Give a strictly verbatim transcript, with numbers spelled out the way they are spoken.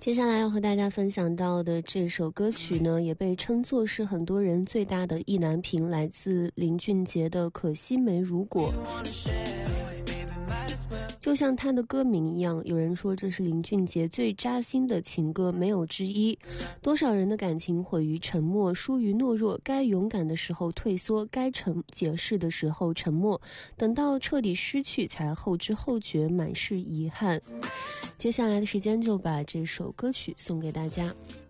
接下来要和大家分享到的这首歌曲呢，也被称作是很多人最大的意难平，来自林俊杰的《可惜没如果》。就像他的歌名一样，有人说这是林俊杰最扎心的情歌，没有之一。多少人的感情毁于沉默，疏于懦弱，该勇敢的时候退缩，该沉解释的时候沉默，等到彻底失去才后知后觉，满是遗憾。接下来的时间就把这首歌曲送给大家。